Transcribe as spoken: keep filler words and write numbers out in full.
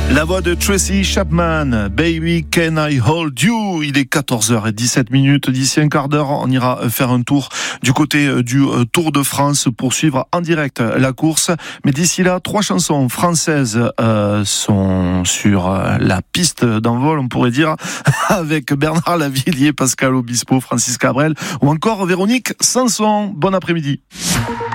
La voix de Tracy Chapman, Baby Can I Hold You. Il est quatorze heures dix-sept minutes. D'ici un quart d'heure, on ira faire un tour du côté du Tour de France pour suivre en direct la course. Mais d'ici là, trois chansons françaises euh, sont sur la piste d'envol, on pourrait dire, avec Bernard Lavillier, Pascal Obispo, Francis Cabrel ou encore Véronique Sanson. Bon après-midi.